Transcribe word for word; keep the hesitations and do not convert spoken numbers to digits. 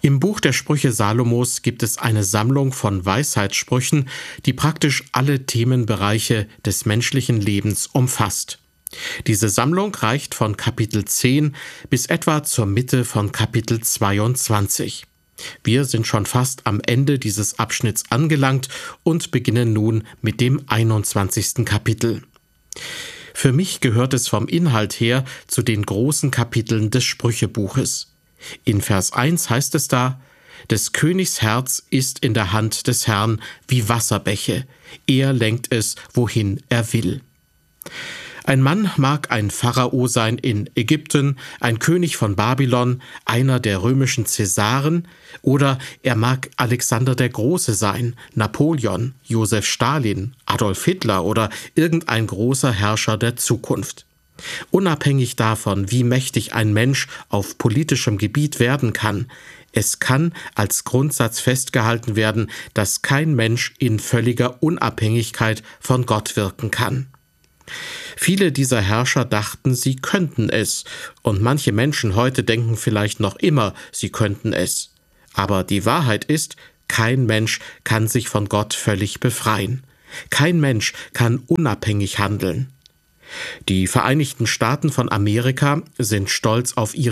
Im Buch der Sprüche Salomos gibt es eine Sammlung von Weisheitssprüchen, die praktisch alle Themenbereiche des menschlichen Lebens umfasst. Diese Sammlung reicht von Kapitel zehn bis etwa zur Mitte von Kapitel zweiundzwanzig. Wir sind schon fast am Ende dieses Abschnitts angelangt und beginnen nun mit dem einundzwanzigsten Kapitel. Für mich gehört es vom Inhalt her zu den großen Kapiteln des Sprüchebuches. In Vers eins heißt es da: Des Königs Herz ist in der Hand des Herrn wie Wasserbäche, er lenkt es, wohin er will. Ein Mann mag ein Pharao sein in Ägypten, ein König von Babylon, einer der römischen Cäsaren, oder er mag Alexander der Große sein, Napoleon, Josef Stalin, Adolf Hitler oder irgendein großer Herrscher der Zukunft. Unabhängig davon, wie mächtig ein Mensch auf politischem Gebiet werden kann, es kann als Grundsatz festgehalten werden, dass kein Mensch in völliger Unabhängigkeit von Gott wirken kann. Viele dieser Herrscher dachten, sie könnten es, und manche Menschen heute denken vielleicht noch immer, sie könnten es. Aber die Wahrheit ist, kein Mensch kann sich von Gott völlig befreien. Kein Mensch kann unabhängig handeln. Die Vereinigten Staaten von Amerika sind stolz auf ihre